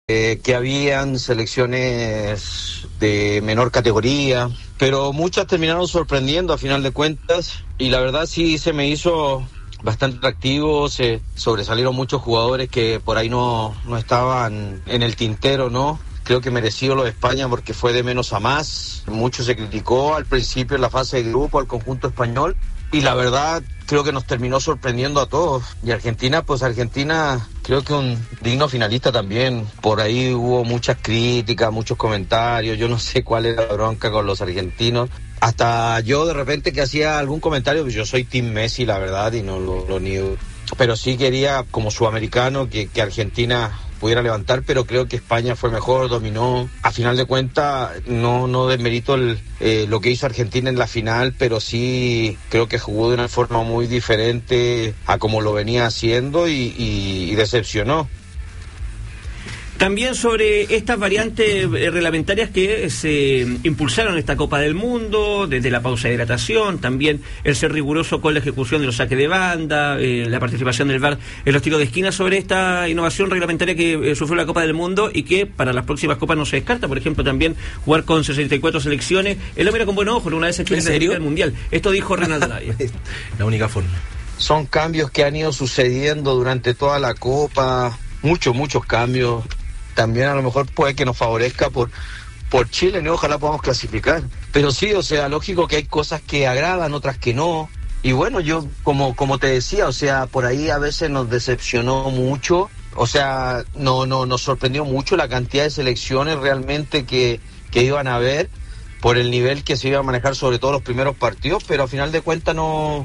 que habían selecciones de menor categoría, pero muchas terminaron sorprendiendo a final de cuentas, y la verdad sí se me hizo bastante atractivo. Se sobresalieron muchos jugadores que por ahí no estaban en el tintero, ¿no? Creo que mereció lo de España porque fue de menos a más. Mucho se criticó al principio en la fase de grupo al conjunto español, y la verdad creo que nos terminó sorprendiendo a todos. Y Argentina creo que un digno finalista también. Por ahí hubo muchas críticas, muchos comentarios, yo no sé cuál era la bronca con los argentinos. Hasta yo de repente que hacía algún comentario, pues yo soy Team Messi, la verdad, y no lo niego. Pero sí quería, como sudamericano, que Argentina pudiera levantar, pero creo que España fue mejor, dominó. A final de cuentas, no desmerito lo que hizo Argentina en la final, pero sí creo que jugó de una forma muy diferente a como lo venía haciendo y decepcionó. También sobre estas variantes reglamentarias que se impulsaron en esta Copa del Mundo, desde la pausa de hidratación, también el ser riguroso con la ejecución de los saques de banda, la participación del VAR en los tiros de esquina, sobre esta innovación reglamentaria que sufrió la Copa del Mundo y que para las próximas copas no se descarta. Por ejemplo, también jugar con 64 selecciones. Él lo mira con buen ojo, una vez se quiere clasificar al Mundial. Esto dijo Reinaldo Navia. La única forma. Son cambios que han ido sucediendo durante toda la Copa, muchos cambios. También a lo mejor puede que nos favorezca por Chile, ¿no? Ojalá podamos clasificar. Pero sí, o sea, lógico que hay cosas que agradan, otras que no. Y bueno, yo, como te decía, o sea, por ahí a veces nos decepcionó mucho. O sea, nos sorprendió mucho la cantidad de selecciones realmente que iban a haber por el nivel que se iba a manejar, sobre todo los primeros partidos. Pero a final de cuentas no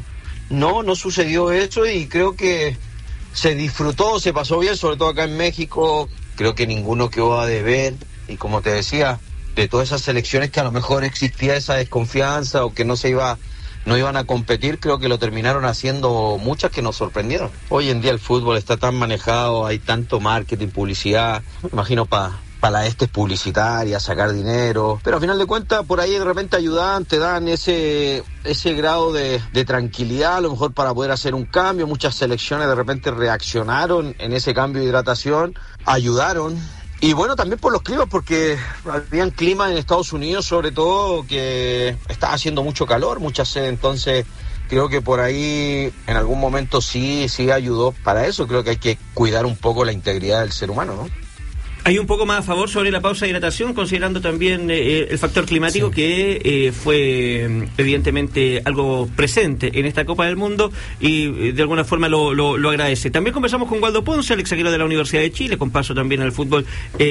sucedió eso, y creo que se disfrutó, se pasó bien, sobre todo acá en México. Creo que ninguno quedó a deber, y como te decía, de todas esas selecciones que a lo mejor existía esa desconfianza o que no iban a competir, creo que lo terminaron haciendo muchas que nos sorprendieron. Hoy en día el fútbol está tan manejado, hay tanto marketing, publicidad, me imagino para las publicitarias, sacar dinero, pero a final de cuentas por ahí de repente ayudan, te dan ese grado de tranquilidad, a lo mejor para poder hacer un cambio. Muchas selecciones de repente reaccionaron en ese cambio de hidratación, ayudaron. Y bueno, también por los climas, porque habían climas en Estados Unidos sobre todo que estaba haciendo mucho calor, mucha sed, entonces creo que por ahí en algún momento sí ayudó para eso. Creo que hay que cuidar un poco la integridad del ser humano, ¿no? Hay un poco más a favor sobre la pausa de hidratación, considerando también el factor climático, sí, que fue evidentemente algo presente en esta Copa del Mundo, y de alguna forma lo agradece. También conversamos con Waldo Ponce, el ex zaguero de la Universidad de Chile, con paso también en el fútbol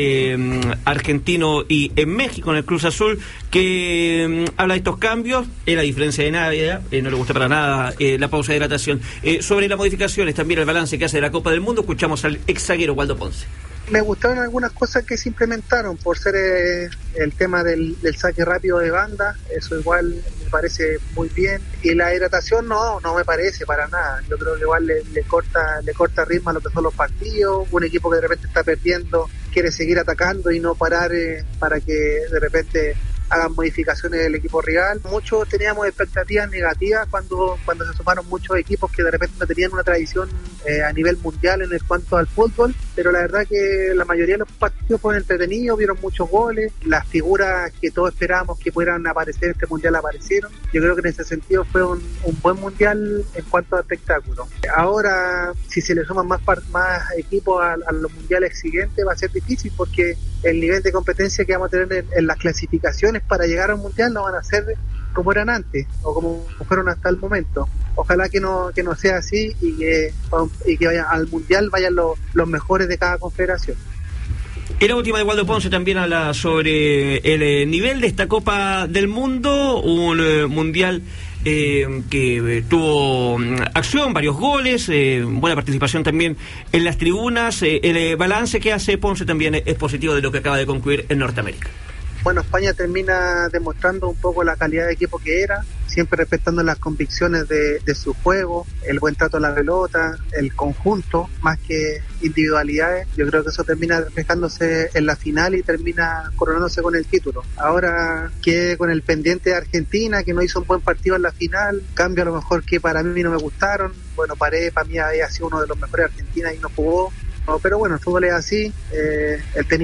argentino y en México, en el Cruz Azul, que habla de estos cambios. A diferencia de Navia, no le gusta para nada la pausa de hidratación. Sobre las modificaciones, también el balance que hace de la Copa del Mundo, escuchamos al ex zaguero Waldo Ponce. Me gustaron algunas cosas que se implementaron, por ser el tema del saque rápido de banda, eso igual me parece muy bien. Y la hidratación no me parece para nada. Yo creo que igual le corta ritmo a lo que son los partidos. Un equipo que de repente está perdiendo quiere seguir atacando y no parar para que de repente hagan modificaciones del equipo rival. Muchos teníamos expectativas negativas cuando se sumaron muchos equipos que de repente no tenían una tradición a nivel mundial en cuanto al fútbol, pero la verdad que la mayoría de los partidos fueron entretenidos, vieron muchos goles, las figuras que todos esperábamos que pudieran aparecer en este mundial aparecieron. Yo creo que en ese sentido fue un buen mundial en cuanto a espectáculo. Ahora, si se le suman más equipos a los mundiales siguientes, va a ser difícil, porque el nivel de competencia que vamos a tener en las clasificaciones para llegar a un mundial no van a ser como eran antes o como fueron hasta el momento. Ojalá que no sea así, y que vayan al mundial vayan los mejores de cada confederación. En la última de Waldo Ponce también habla sobre el nivel de esta Copa del Mundo, un mundial que tuvo acción, varios goles, buena participación también en las tribunas. El balance que hace Ponce también es positivo de lo que acaba de concluir en Norteamérica. Bueno, España termina demostrando un poco la calidad de equipo que era, siempre respetando las convicciones de su juego, el buen trato a la pelota, el conjunto, más que individualidades. Yo creo que eso termina reflejándose en la final y termina coronándose con el título. Ahora quedé con el pendiente de Argentina, que no hizo un buen partido en la final, cambio a lo mejor que para mí no me gustaron. Bueno, Paredes para mí había sido uno de los mejores de Argentina y no jugó. No, pero bueno, el fútbol es así, el tenis